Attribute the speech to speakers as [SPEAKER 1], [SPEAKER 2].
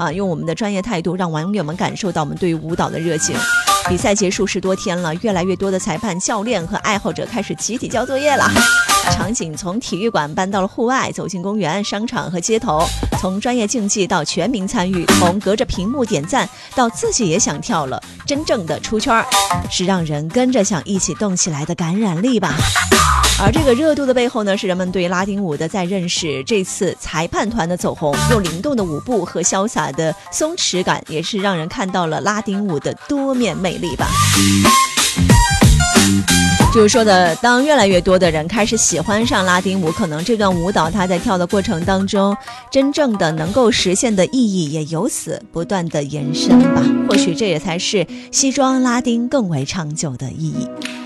[SPEAKER 1] 用我们的专业态度让网友们感受到我们对于舞蹈的热情。比赛结束10多天了，越来越多的裁判、教练和爱好者开始集体交作业了。场景从体育馆搬到了户外，走进公园、商场和街头，从专业竞技到全民参与，从隔着屏幕点赞到自己也想跳了，真正的出圈，是让人跟着想一起动起来的感染力吧。而这个热度的背后呢，是人们对拉丁舞的再认识。这次裁判团的走红，用灵动的舞步和潇洒的松弛感，也是让人看到了拉丁舞的多面魅力吧。就是说的，当越来越多的人开始喜欢上拉丁舞，可能这段舞蹈它在跳的过程当中，真正的能够实现的意义也由此不断的延伸吧。或许这也才是西装拉丁更为长久的意义。